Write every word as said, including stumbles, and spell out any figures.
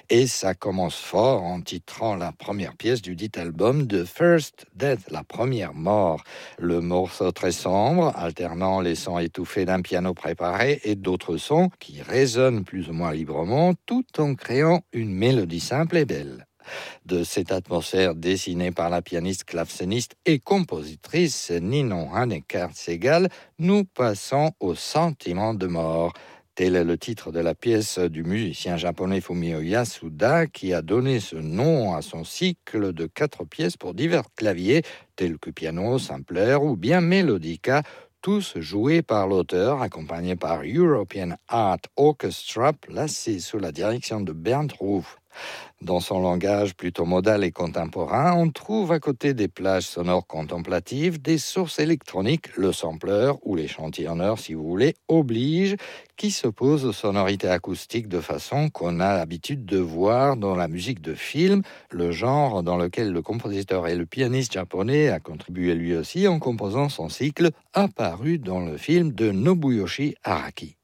Et ça commence fort en titrant la première pièce du dit album The First Death, la première mort. Le morceau très sombre, alternant les sons étouffés d'un piano préparé et d'autres sons qui résonnent plus ou moins librement, tout en créant une mélodie simple et belle. De cette atmosphère dessinée par la pianiste, claveciniste et compositrice Ninon Hanekart-Segal, nous passons au sentiment de mort. Tel est le titre de la pièce du musicien japonais Fumio Yasuda qui a donné ce nom à son cycle de quatre pièces pour divers claviers tels que piano, sampler ou bien melodica, tous joués par l'auteur, accompagnés par European Art Orchestra, placé sous la direction de Bernd Ruf. Dans son langage plutôt modal et contemporain, on trouve à côté des plages sonores contemplatives des sources électroniques, le sampler ou l'échantillonneur, si vous voulez, oblige, qui s'opposent aux sonorités acoustiques de façon qu'on a l'habitude de voir dans la musique de film, le genre dans lequel le compositeur et le pianiste japonais a contribué lui aussi en composant son cycle apparu dans le film de Nobuyoshi Araki.